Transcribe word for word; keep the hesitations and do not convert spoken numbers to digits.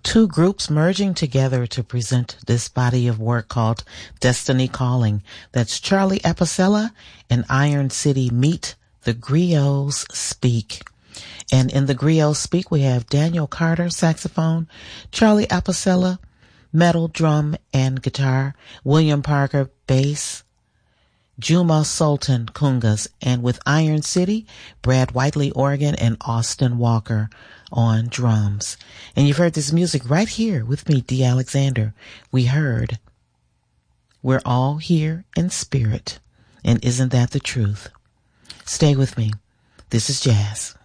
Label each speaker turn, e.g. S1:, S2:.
S1: two groups merging together to present this body of work called Destiny Calling. That's Charlie Apicella and Iron City Meet the Griots Speak. And in the Griots Speak, we have Daniel Carter, saxophone, Charlie Apicella, metal, drum, and guitar, William Parker, bass, Juma Sultan, congas, and with Iron City, Brad Whiteley, organ, and Austin Walker on drums. And you've heard this music right here with me, Dee Alexander. We heard We're All Here in Spirit. And isn't that the truth? Stay with me. This is jazz.